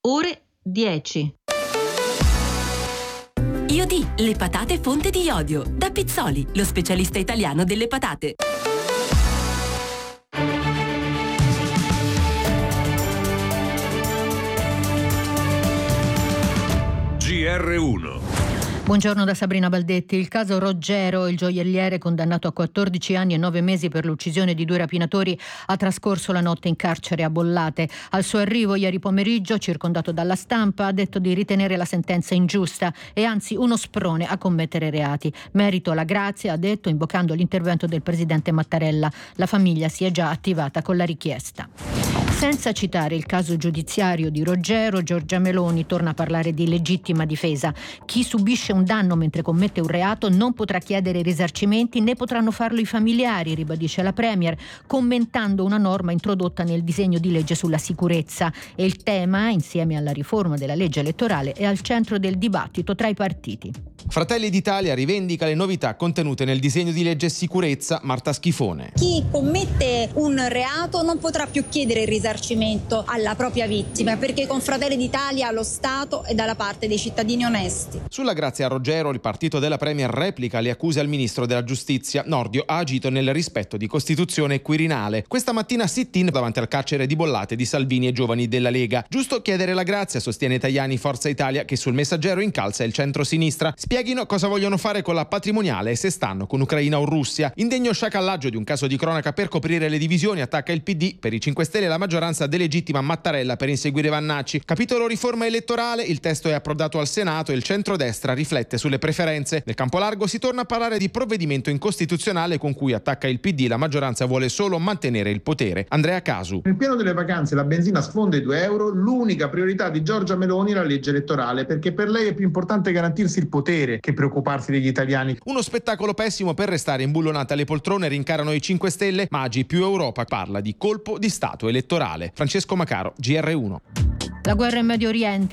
ore 10. IOD, le patate fonte di iodio. Da Pizzoli, lo specialista italiano delle patate. GR1. Buongiorno da Sabrina Baldetti. Il caso Roggero, il gioielliere condannato a 14 anni e 9 mesi per l'uccisione di 2 rapinatori, ha trascorso la notte in carcere a Bollate. Al suo arrivo ieri pomeriggio, circondato dalla stampa, ha detto di ritenere la sentenza ingiusta e anzi uno sprone a commettere reati. Merito alla grazia, ha detto, invocando l'intervento del presidente Mattarella. La famiglia si è già attivata con la richiesta. Senza citare il caso giudiziario di Roggero, Giorgia Meloni torna a parlare di legittima difesa. Chi subisce un danno mentre commette un reato non potrà chiedere risarcimenti, né potranno farlo i familiari, ribadisce la Premier, commentando una norma introdotta nel disegno di legge sulla sicurezza. E il tema, insieme alla riforma della legge elettorale, è al centro del dibattito tra i partiti. Fratelli d'Italia rivendica le novità contenute nel disegno di legge sicurezza. Marta Schifone. Chi commette un reato non potrà più chiedere il risarcimento alla propria vittima, perché con Fratelli d'Italia lo Stato è dalla parte dei cittadini onesti. Sulla grazia a Roggero, il partito della Premier replica le accuse al ministro della Giustizia. Nordio ha agito nel rispetto di Costituzione e Quirinale. Questa mattina sit-in davanti al carcere di Bollate di Salvini e giovani della Lega. Giusto chiedere la grazia, sostiene Tajani, Forza Italia, che sul Messaggero incalza il centro-sinistra. Spieghino cosa vogliono fare con la patrimoniale e se stanno con Ucraina o Russia. Indegno sciacallaggio di un caso di cronaca per coprire le divisioni attacca il PD. Per i 5 Stelle la maggioranza delegittima Mattarella per inseguire Vannacci. Capitolo riforma elettorale, il testo è approdato al Senato e il centrodestra riflette sulle preferenze. Nel campo largo si torna a parlare di provvedimento incostituzionale con cui attacca il PD. La maggioranza vuole solo mantenere il potere. Andrea Casu. Nel piano delle vacanze la benzina sfonda i €2. L'unica priorità di Giorgia Meloni è la legge elettorale, perché per lei è più importante garantirsi il potere che preoccuparsi degli italiani. Uno spettacolo pessimo per restare imbullonate alle poltrone, rincarano i 5 Stelle. Maggi più Europa parla di colpo di Stato elettorale. Francesco Macaro, GR1. La guerra in Medio Oriente.